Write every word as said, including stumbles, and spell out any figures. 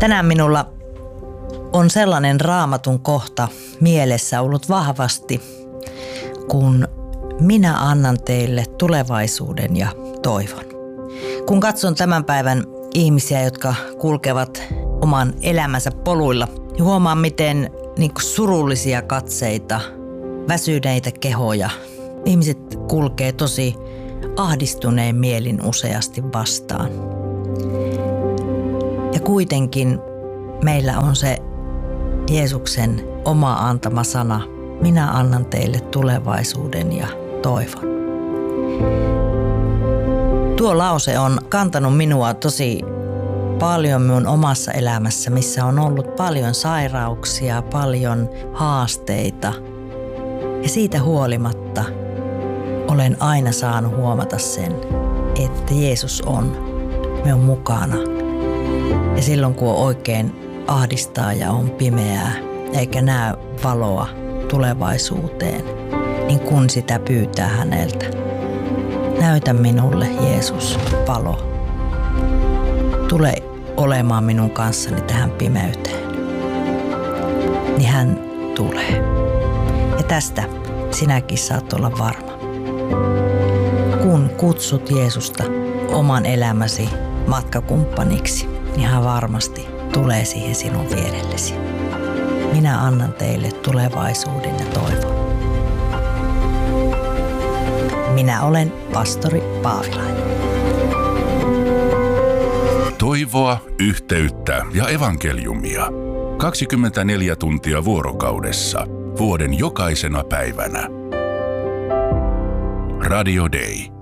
Tänään minulla on sellainen Raamatun kohta mielessä ollut vahvasti, kun minä annan teille tulevaisuuden ja toivon. Kun katson tämän päivän ihmisiä, jotka kulkevat oman elämänsä poluilla, niin huomaan, miten niin kuin surullisia katseita, väsyneitä kehoja. Ihmiset kulkee tosi ahdistuneen mielin useasti vastaan. Ja kuitenkin meillä on se Jeesuksen oma antama sana. Minä annan teille tulevaisuuden ja toivon. Tuo lause on kantanut minua tosi paljon minun omassa elämässä, missä on ollut paljon sairauksia, paljon haasteita. Ja siitä huolimatta olen aina saanut huomata sen, että Jeesus on minun mukana. Ja silloin kun oikein ahdistaa ja on pimeää eikä näe valoa tulevaisuuteen, niin kun sitä pyytää häneltä, näytä minulle Jeesus valo. Tule olemaan minun kanssani tähän pimeyteen. Niin hän tulee. Ja tästä sinäkin saat olla varma. Kun kutsut Jeesusta oman elämäsi matkakumppaniksi, niin hän varmasti tulee siihen sinun vierellesi. Minä annan teille tulevaisuuden ja toivon. Minä olen pastori Paavilainen. Toivoa, yhteyttä ja evankeliumia. kaksikymmentäneljä tuntia vuorokaudessa. Vuoden jokaisena päivänä. Radio Day.